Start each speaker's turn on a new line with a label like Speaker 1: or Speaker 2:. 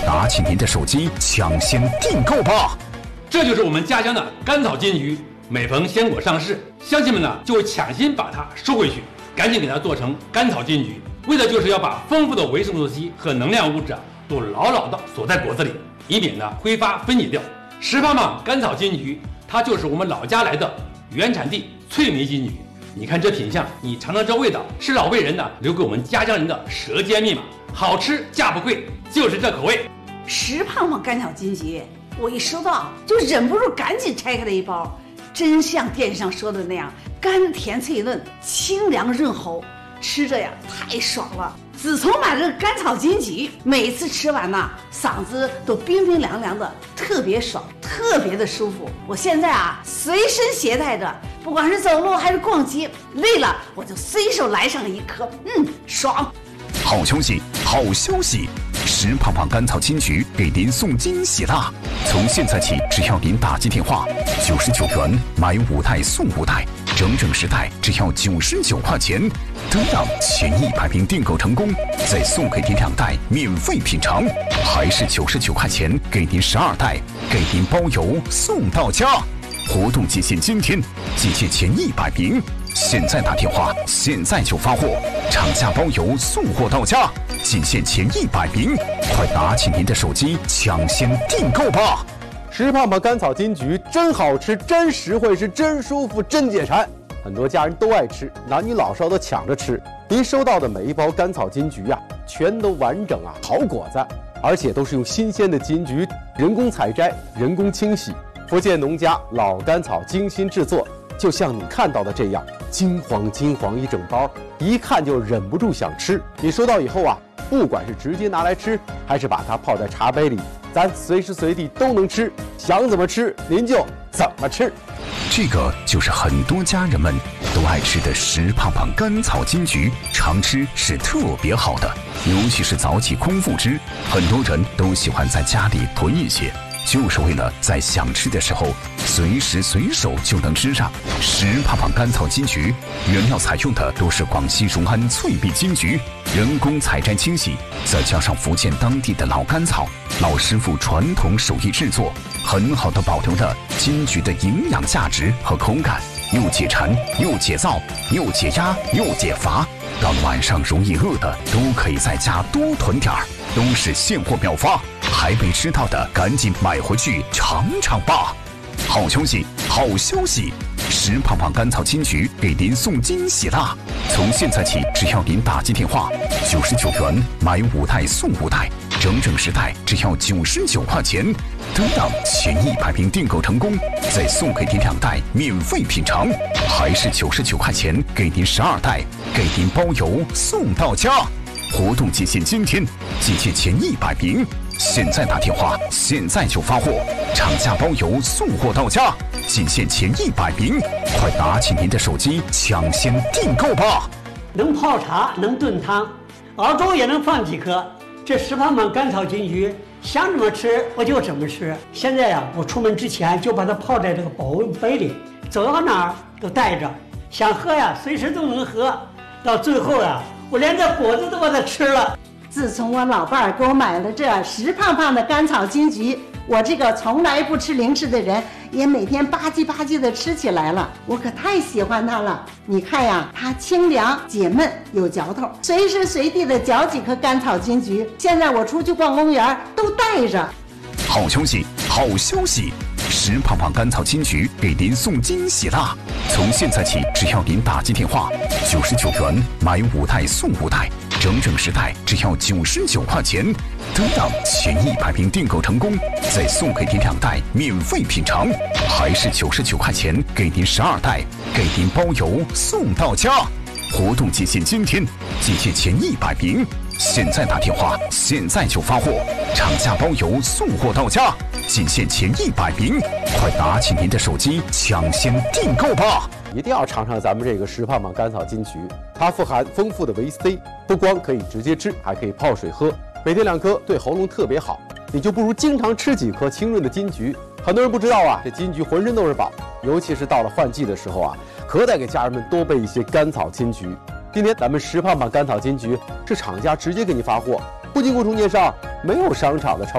Speaker 1: 拿起您的手机抢先订购吧！
Speaker 2: 这就是我们家乡的甘草金桔，每逢鲜果上市，乡亲们呢就会抢先把它收回去，赶紧给它做成甘草金桔，为的就是要把丰富的维生素 C 和能量物质都牢牢地锁在果子里，以免呢挥发分解掉。石胖胖甘草金桔，它就是我们老家来的原产地翠梅金桔。你看这品相，你尝尝这味道，是老辈人呢留给我们家乡人的舌尖密码。好吃价不贵，就是这口味。
Speaker 3: 石胖胖甘草金桔，我一收到就忍不住赶紧拆开了一包，真像电视上说的那样，甘甜脆嫩，清凉润喉，吃着呀太爽了。自从买了甘草金桔，每次吃完呐，嗓子都冰冰凉凉的，特别爽，特别的舒服。我现在啊随身携带着，不管是走路还是逛街，累了我就随手来上一颗，爽。
Speaker 1: 好消息，好消息！石胖胖甘草金桔给您送惊喜啦！从现在起，只要您打进电话，99元买5袋送5袋，整10袋只要99块钱。得让前100名订购成功，再送给您2袋免费品尝，还是99块钱给您12袋，给您包邮送到家。活动期限今天，集结前100名。现在打电话，现在就发货，厂家包邮送货到家，仅限前100名，快拿起您的手机抢先订购吧！
Speaker 4: 石胖胖甘草金桔真好吃，真实惠，是真舒服，真解馋，很多家人都爱吃，男女老少都抢着吃。您收到的每一包甘草金桔全都完整好果子，而且都是用新鲜的金桔人工采摘、人工清洗，福建农家老甘草精心制作。就像你看到的这样，金黄金黄一整包，一看就忍不住想吃。你收到以后不管是直接拿来吃，还是把它泡在茶杯里，咱随时随地都能吃，想怎么吃您就怎么吃。
Speaker 1: 这个就是很多家人们都爱吃的石胖胖甘草金桔，常吃是特别好的，尤其是早起空腹吃，很多人都喜欢在家里囤一些。就是为了在想吃的时候随时随手就能吃上。石胖胖甘草金桔原料采用的都是广西隆安翠碧金桔，人工采摘清洗，再加上福建当地的老甘草，老师傅传统手艺制作，很好的保留了金桔的营养价值和口感，又解馋又解燥又解压又解乏，到了晚上容易饿的都可以在家多囤点儿，都是现货秒发。还没吃到的赶紧买回去尝尝吧！好消息，好消息！石胖胖甘草金桔给您送惊喜啦！从现在起，只要您打进电话，99元买5袋送5袋，整10袋只要99块钱。得让前100名订购成功，再送给您2袋免费品尝，还是99块钱给您12袋，给您包邮送到家。活动期限今天，集结前100名。现在打电话，现在就发货，厂家包邮送货到家，仅限前100名，快拿起您的手机抢先订购吧！
Speaker 5: 能泡茶，能炖汤，熬粥也能放几颗。这石胖胖甘草金桔，想怎么吃我就怎么吃。现在我出门之前就把它泡在这个保温杯里，走到哪儿都带着，想喝随时都能喝。到最后我连这果子都把它吃了。
Speaker 6: 自从我老伴儿给我买了这石胖胖的甘草金桔，我这个从来不吃零食的人也每天吧唧吧唧的吃起来了，我可太喜欢它了。你看它清凉解闷有嚼头，随时随地的嚼几颗甘草金桔，现在我出去逛公园都带着。
Speaker 1: 好消息，好消息！石胖胖甘草金桔给您送惊喜啦！从现在起，只要您打进电话，99元买5袋送5袋，整10袋只要99块钱。得让前100名订购成功，再送给您2袋免费品尝，还是99块钱给您12袋，给您包邮送到家。活动期限今天，集结前100名。现在打电话，现在就发货，厂家包邮送货到家，仅限前100名，快拿起您的手机抢先订购吧！
Speaker 4: 一定要尝尝咱们这个石胖胖甘草金桔，它富含丰富的维 C， 不光可以直接吃，还可以泡水喝，每天2颗对喉咙特别好。你就不如经常吃几颗清润的金桔。很多人不知道这金桔浑身都是宝，尤其是到了换季的时候可得给家人们多备一些甘草金桔。今天咱们石胖胖甘草金桔是厂家直接给你发货，不经过中间商，没有商场的超